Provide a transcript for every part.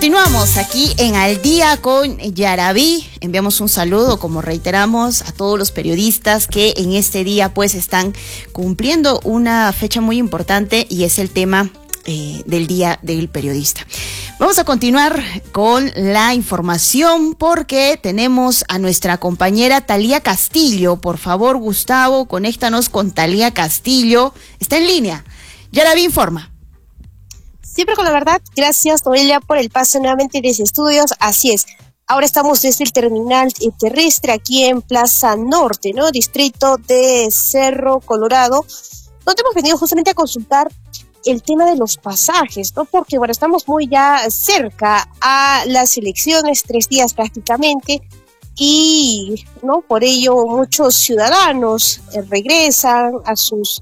Continuamos aquí en Al Día con Yaraví. Enviamos un saludo, como reiteramos, a todos los periodistas que en este día pues están cumpliendo una fecha muy importante y es el tema del Día del Periodista. Vamos a continuar con la información porque tenemos a nuestra compañera Talía Castillo. Por favor, Gustavo, conéctanos con Talía Castillo. Está en línea. Yaraví informa. Siempre con la verdad, gracias Noelia por el pase nuevamente desde estudios, así es. Ahora estamos desde el terminal terrestre aquí en Plaza Norte, ¿no? Distrito de Cerro Colorado, donde hemos venido justamente a consultar el tema de los pasajes, ¿no? Porque bueno, estamos muy ya cerca a las elecciones, 3 días prácticamente, y ¿no? Por ello muchos ciudadanos regresan a sus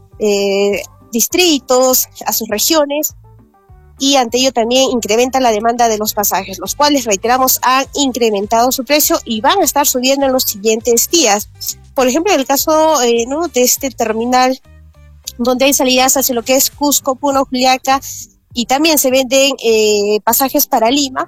distritos, a sus regiones, y ante ello también incrementa la demanda de los pasajes, los cuales, reiteramos, han incrementado su precio y van a estar subiendo en los siguientes días. Por ejemplo, en el caso ¿no? de este terminal, donde hay salidas hacia lo que es Cusco, Puno, Juliaca, y también se venden pasajes para Lima,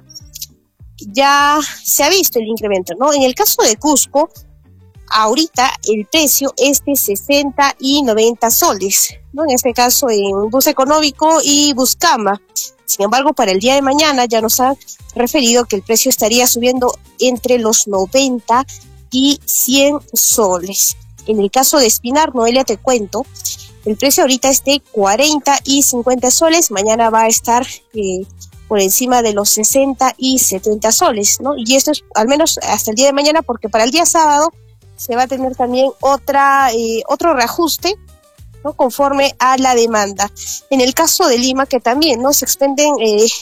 ya se ha visto el incremento, ¿no? En el caso de Cusco, ahorita el precio es de 60 y 90 soles, ¿no? En este caso en bus económico y Buscama. Sin embargo, para el día de mañana ya nos han referido que el precio estaría subiendo entre los 90 y 100 soles. En el caso de Espinar, Noelia, te cuento, el precio ahorita es de 40 y 50 soles, mañana va a estar por encima de los 60 y 70 soles, ¿no? Y esto es al menos hasta el día de mañana, porque para el día sábado se va a tener también otro reajuste, ¿no? Conforme a la demanda. En el caso de Lima, que también no se expenden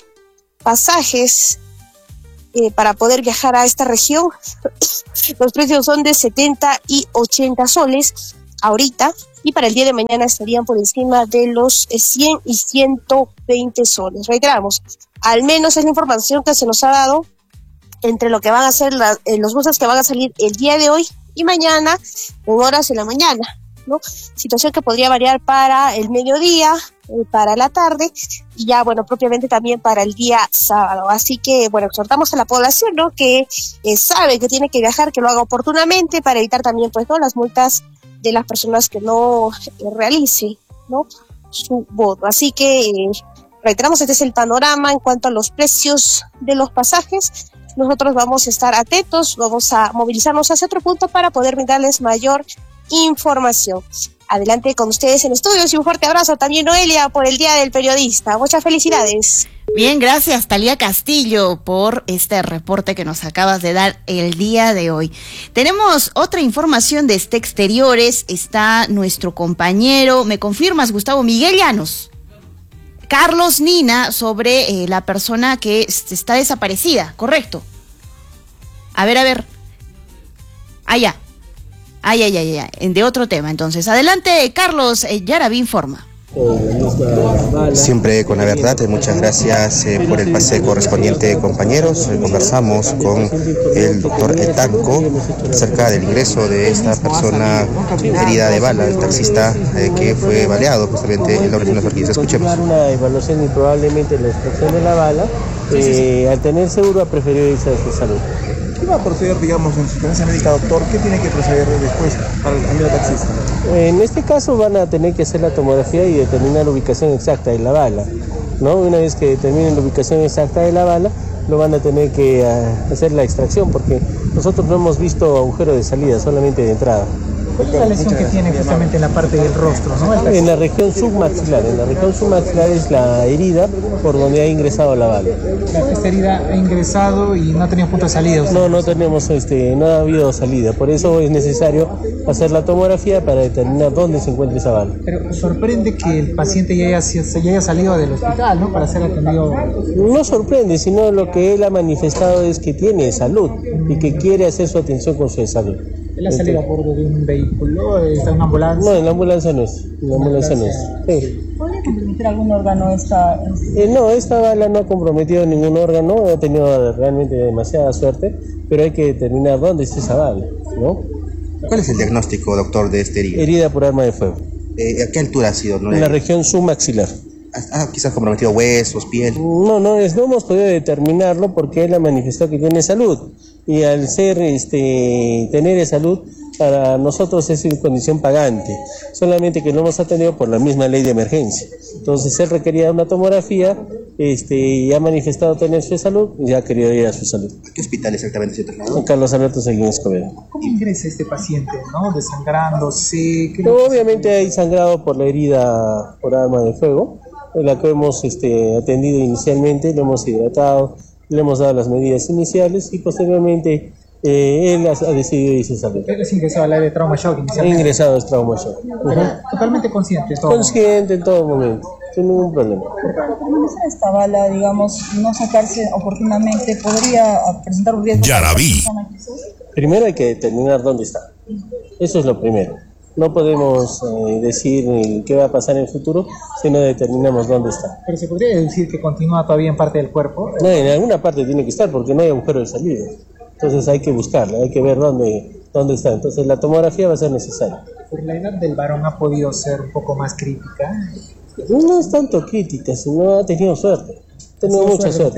pasajes para poder viajar a esta región, los precios son de 70 y 80 soles ahorita, y para el día de mañana estarían por encima de los 100 y 120 soles. Reiteramos, al menos es la información que se nos ha dado entre lo que van a ser los buses que van a salir el día de hoy y mañana en horas de la mañana, ¿no? Situación que podría variar para el mediodía, para la tarde y ya, bueno, propiamente también para el día sábado. Así que, bueno, exhortamos a la población, ¿no? Que sabe que tiene que viajar, que lo haga oportunamente para evitar también, pues, ¿no? Las multas de las personas que no realicen, ¿no? Su voto. Así que, reiteramos, este es el panorama en cuanto a los precios de los pasajes. Nosotros vamos a estar atentos, vamos a movilizarnos hacia otro punto para poder brindarles mayor información. Adelante con ustedes en estudios y un fuerte abrazo también, Noelia, por el Día del Periodista. Muchas felicidades. Bien, gracias Talía Castillo por este reporte que nos acabas de dar el día de hoy. Tenemos otra información desde exteriores, está nuestro compañero, ¿me confirmas, Gustavo? Miguel Llanos. Carlos Nina, sobre la persona que está desaparecida, ¿correcto? A ver. Ya. De otro tema, entonces. Adelante, Carlos, Yaraví informa. Siempre con la verdad, muchas gracias por el pase correspondiente, compañeros. Conversamos con el doctor Etanco acerca del ingreso de esta persona herida de bala, el taxista que fue baleado justamente en la Orilla de las Orquídeas. Escuchemos. Una evaluación y probablemente la extracción de la bala, al tener seguro ha preferido irse a su salud. ¿Qué va a proceder, digamos, en su experiencia médica, doctor? ¿Qué tiene que proceder después para el amigo taxista? En este caso van a tener que hacer la tomografía y determinar la ubicación exacta de la bala, ¿no? Una vez que determinen la ubicación exacta de la bala, lo van a tener que hacer la extracción, porque nosotros no hemos visto agujero de salida, solamente de entrada. ¿Cuál es la lesión que tiene justamente en la parte del rostro, ¿no? En la región submaxilar. En la región submaxilar es la herida por donde ha ingresado la bala. Esta herida ha ingresado y no ha tenido punto de salida. No tenemos, no ha habido salida. Por eso es necesario hacer la tomografía para determinar dónde se encuentra esa bala. Pero sorprende que el paciente ya haya salido del hospital, ¿no? Para ser atendido. No sorprende, sino lo que él ha manifestado es que tiene salud y que quiere hacer su atención con su salud. ¿Él ha salido a bordo de un vehículo? ¿Está en una ambulancia? No, en la ambulancia no es. En la ambulancia no es. Sí. ¿Podría comprometer algún órgano esta? No, esta bala no ha comprometido ningún órgano, ha tenido realmente demasiada suerte, pero hay que determinar dónde está esa bala, ¿no? ¿Cuál es el diagnóstico, doctor, de esta herida? Herida por arma de fuego. ¿A qué altura ha sido? ¿No? En la región submaxilar. quizás comprometido huesos, piel. No hemos podido determinarlo porque él ha manifestado que tiene salud. Y al ser, tener salud, para nosotros es una condición pagante. Solamente que lo hemos atendido por la misma ley de emergencia. Entonces él requería una tomografía, y ha manifestado tener su salud, y ha querido ir a su salud. ¿A qué hospital exactamente se trasladó? Carlos Alberto Seguín Escobedo. ¿Cómo ingresa este paciente, desangrándose? Obviamente hay sangrado por la herida por arma de fuego, en la que hemos atendido inicialmente, lo hemos hidratado, le hemos dado las medidas iniciales y posteriormente él ha decidido irse a salir. Él es ingresado al área de trauma shock inicialmente. Ingresado es trauma shock. Totalmente consciente. Consciente en todo momento, sin ningún problema. Para permanecer esta bala, no sacarse oportunamente, podría presentar un riesgo. Ya la vi. Primero hay que determinar dónde está. Eso es lo primero. No podemos decir qué va a pasar en el futuro si no determinamos dónde está. Pero se podría decir que continúa todavía en parte del cuerpo. No, en alguna parte tiene que estar porque no hay agujero de salida. Entonces hay que buscarla, hay que ver dónde está. Entonces la tomografía va a ser necesaria. ¿Por la edad del varón ha podido ser un poco más crítica? No es tanto crítica, sino ha tenido suerte. Ha tenido mucha suerte.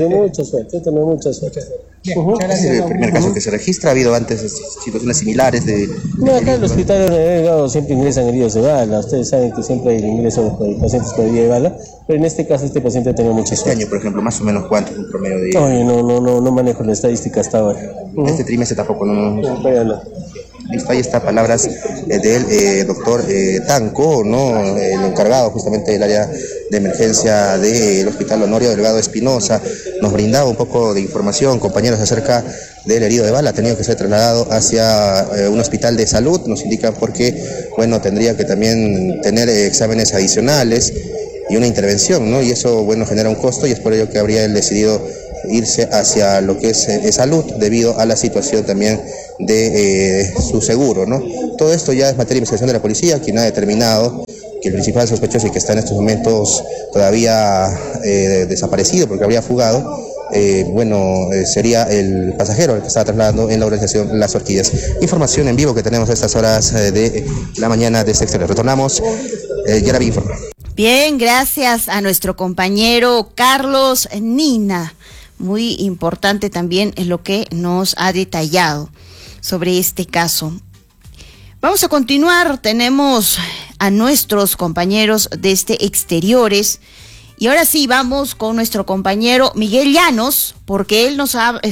Bien, es el primer caso que se registra. ¿Ha habido antes situaciones similares? No, acá en el hospital Delgado siempre ingresan heridos de bala. Ustedes saben que siempre hay el ingreso de pacientes con herida de bala, pero en este caso este paciente ha tenido mucha suerte. Este año, por ejemplo, más o menos ¿cuánto es un promedio de...? Oye, no manejo la estadística hasta ahora. Este trimestre tampoco, no. Listo, ahí está palabras del doctor Tanco, el encargado justamente del área de emergencia del Hospital Honorio Delgado Espinosa. Nos brindaba un poco de información, compañeros, acerca del herido de bala. Ha tenido que ser trasladado hacia un hospital de salud. Nos indican porque, tendría que también tener exámenes adicionales y una intervención, y eso, genera un costo, y es por ello que habría él decidido irse hacia lo que es salud debido a la situación también de su seguro, Todo esto ya es materia de investigación de la policía, quien ha determinado que el principal sospechoso y que está en estos momentos todavía desaparecido porque habría fugado, sería el pasajero el que estaba trasladando en la organización Las Horquillas. Información en vivo que tenemos a estas horas de la mañana de este exterior. Retornamos, Yaraví informa. Bien, gracias a nuestro compañero Carlos Nina. Muy importante también es lo que nos ha detallado sobre este caso. Vamos a continuar, tenemos a nuestros compañeros de Exteriores y ahora sí vamos con nuestro compañero Miguel Llanos, porque él nos va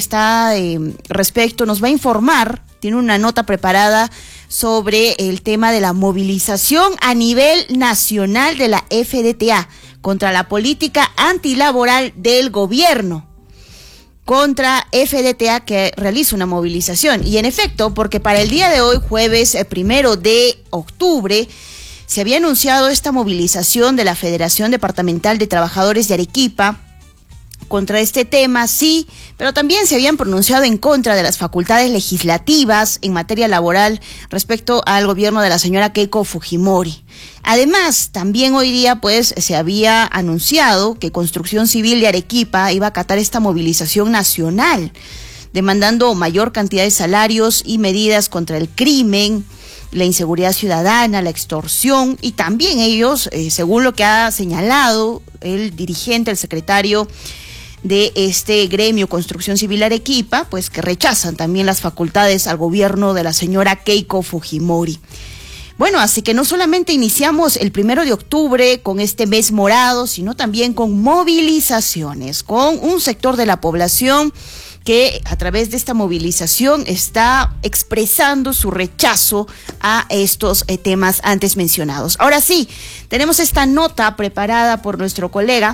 a informar, tiene una nota preparada sobre el tema de la movilización a nivel nacional de la FDTA contra la política antilaboral del gobierno. Contra FDTA, que realiza una movilización. Y en efecto, porque para el día de hoy, jueves 1 de octubre, se había anunciado esta movilización de la Federación Departamental de Trabajadores de Arequipa contra este tema, sí, pero también se habían pronunciado en contra de las facultades legislativas en materia laboral respecto al gobierno de la señora Keiko Fujimori. Además, también hoy día se había anunciado que Construcción Civil de Arequipa iba a acatar esta movilización nacional, demandando mayor cantidad de salarios y medidas contra el crimen, la inseguridad ciudadana, la extorsión, y también ellos, según lo que ha señalado el dirigente, el secretario de este gremio Construcción Civil Arequipa, pues que rechazan también las facultades al gobierno de la señora Keiko Fujimori. Bueno, así que no solamente iniciamos el 1 de octubre con este mes morado, sino también con movilizaciones, con un sector de la población que a través de esta movilización está expresando su rechazo a estos temas antes mencionados. Ahora sí, tenemos esta nota preparada por nuestro colega.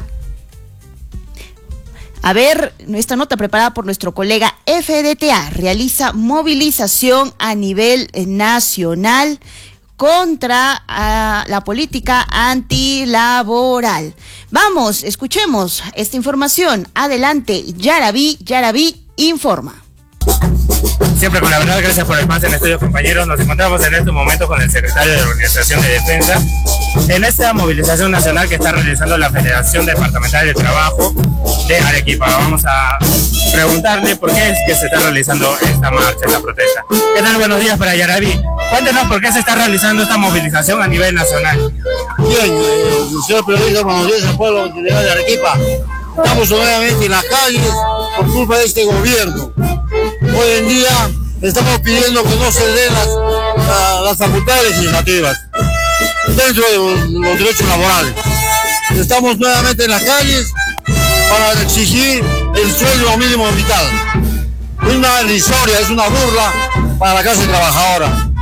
FDTA realiza movilización a nivel nacional contra la política antilaboral. Vamos, escuchemos esta información. Adelante, Yaraví informa. Siempre con la verdad, gracias por el pase en estudio, compañeros. Nos encontramos en este momento con el secretario de la Organización de Defensa en esta movilización nacional que está realizando la Federación Departamental de Trabajo de Arequipa. Vamos a preguntarle por qué es que se está realizando esta marcha, esta protesta. ¿Qué tal? Buenos días para Yaraví. Cuéntenos por qué se está realizando esta movilización a nivel nacional. Bien, señor periodista, buenos días al pueblo de Arequipa. Estamos nuevamente en las calles por culpa de este gobierno. Hoy en día estamos pidiendo que no se den las facultades legislativas dentro de los derechos laborales. Estamos nuevamente en las calles para exigir el sueldo mínimo vital. Es una irrisoria, es una burla para la clase trabajadora.